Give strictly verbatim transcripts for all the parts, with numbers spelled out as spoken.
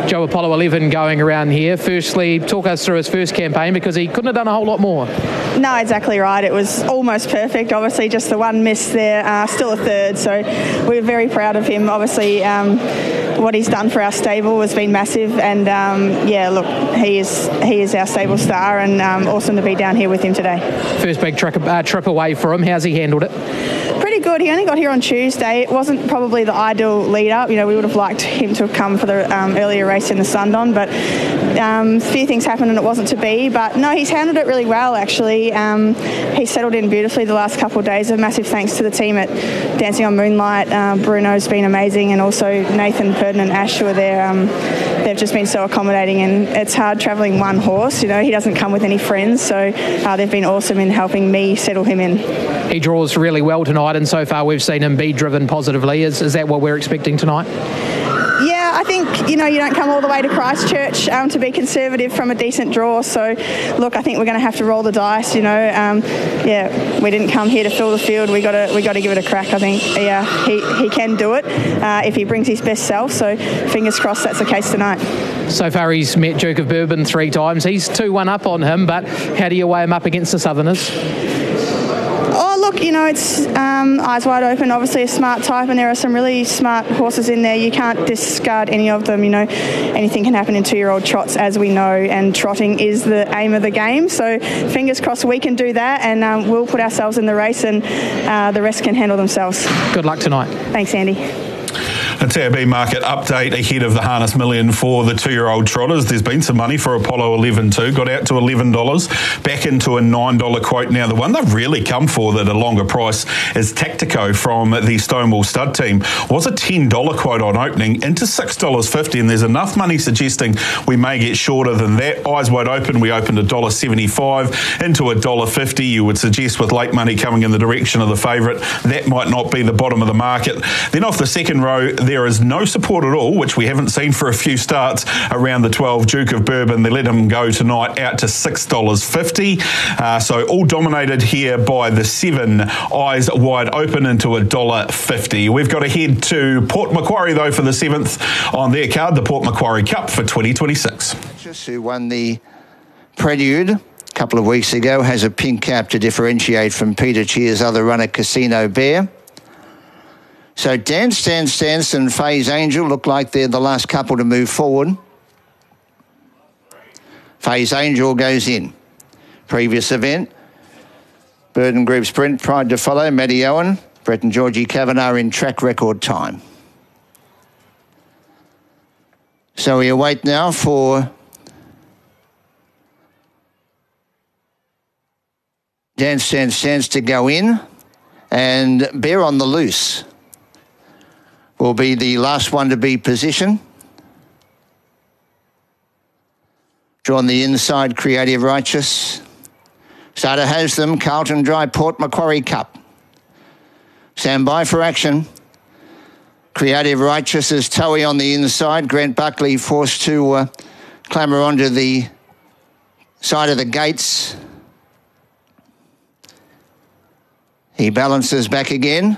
Joe, Apollo eleven going around here. Firstly, talk us through his first campaign, because he couldn't have done a whole lot more. No, exactly right. It was almost perfect. Obviously, just the one miss there, uh, still a third. So we're very proud of him. Obviously, um, what he's done for our stable has been massive. And um, yeah, look, he is he is our stable star, and um, awesome to be down here with him today. First big trip, uh, trip away for him. How's he handled it? Pretty good. He only got here on Tuesday. It wasn't probably the ideal lead up. You know, we would have liked him to have come for the um, earlier race in the Sundon, but um, a few things happened and it wasn't to be. But no, he's handled it really well, actually. Um, he's settled in beautifully the last couple of days. A massive thanks to the team at Dancing on Moonlight. Uh, Bruno's been amazing, and also Nathan, Purden and Ash were there. Um, they've just been so accommodating, and it's hard travelling one horse. You know, he doesn't come with any friends, so uh, they've been awesome in helping me settle him in. He draws really well tonight, and so far we've seen him be driven positively. Is, is that what we're expecting tonight? Yeah, I think, you know, you don't come all the way to Christchurch um, to be conservative from a decent draw. So, look, I think we're going to have to roll the dice, you know. Um, yeah, we didn't come here to fill the field. We got to we got to give it a crack, I think. Yeah, he, he can do it uh, if he brings his best self. So, fingers crossed that's the case tonight. So far he's met Duke of Bourbon three times. He's two one up on him, but how do you weigh him up against the Southerners? Oh, look, you know, it's um, eyes wide open, obviously a smart type, and there are some really smart horses in there. You can't discard any of them, you know. Anything can happen in two-year-old trots, as we know, and trotting is the aim of the game. So fingers crossed we can do that, and um, we'll put ourselves in the race, and uh, the rest can handle themselves. Good luck tonight. Thanks, Andy. A T A B market update ahead of the Harness Million for the two-year-old trotters. There's been some money for Apollo eleven too. Got out to eleven dollars, back into a nine dollar quote now. The one they've really come for at a longer price is Tactico from the Stonewall Stud team. Was a ten dollar quote on opening into six dollars fifty, and there's enough money suggesting we may get shorter than that. Eyes wide open, we opened one dollar seventy-five into one dollar fifty. You would suggest with late money coming in the direction of the favourite, that might not be the bottom of the market. Then off the second row, there is no support at all, which we haven't seen for a few starts, around the twelve Duke of Bourbon. They let him go tonight out to six dollars fifty. Uh, so all dominated here by the seven, Eyes Wide Open into one dollar fifty. We've got to head to Port Macquarie, though, for the seventh on their card, the Port Macquarie Cup for twenty twenty-six. Who won the Prelude a couple of weeks ago, has a pink cap to differentiate from Peter Cheer's other runner, Casino Bear. So Dance, Dance, Dance and Faye's Angel look like they're the last couple to move forward. Faye's Angel goes in. Previous event, Burden Group Sprint, Pride to Follow, Matty Owen, Brett and Georgie Kavanagh in track record time. So we await now for Dance, Dance, Dance to go in, and Bear on the Loose will be the last one to be positioned. Drawn the inside, Creative Righteous. Starter has them, Carlton Drive, Port Macquarie Cup. Stand by for action. Creative Righteous is Towie on the inside. Grant Buckley forced to uh, clamber onto the side of the gates. He balances back again.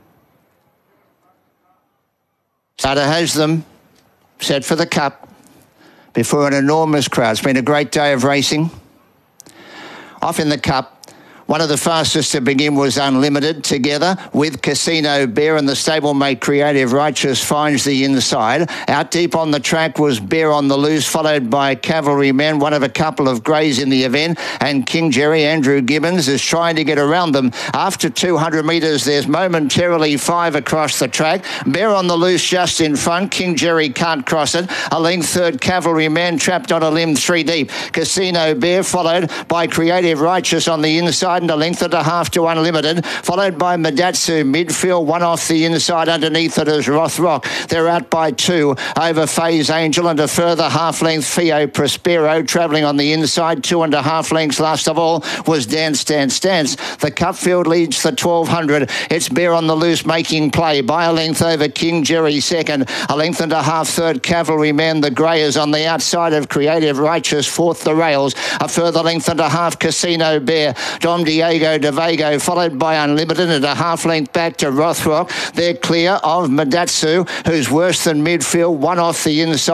Starter has them, set for the Cup, before an enormous crowd. It's been a great day of racing. Off in the Cup, one of the fastest to begin was Unlimited, together with Casino Bear, and the stablemate Creative Righteous finds the inside. Out deep on the track was Bear on the Loose, followed by Cavalryman, one of a couple of greys in the event, and King Jerry. Andrew Gibbons is trying to get around them. After two hundred metres, there's momentarily five across the track. Bear on the Loose just in front. King Jerry can't cross it. A length third, Cavalryman trapped on a limb three deep. Casino Bear followed by Creative Righteous on the inside, and a length and a half to Unlimited, followed by Madatsu midfield, one off the inside. Underneath it is Rothrock. They're out by two over Faye's Angel, and a further half length Fio Prospero travelling on the inside. Two and a half lengths last of all was Dance, Dance, Dance. The Cupfield leads the twelve hundred. It's Bear on the Loose making play by a length over King Jerry second. A length and a half third, Cavalryman. The grey is on the outside of Creative Righteous, fourth the rails. A further length and a half, Casino Bear. Dom Diego de Vago, followed by Unlimited, and a half length back to Rothrock. They're clear of Madatsu, who's worse than midfield, one off the inside.